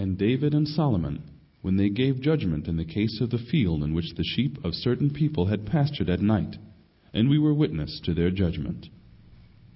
And David and Solomon, when they gave judgment in the case of the field in which the sheep of certain people had pastured at night, and we were witness to their judgment.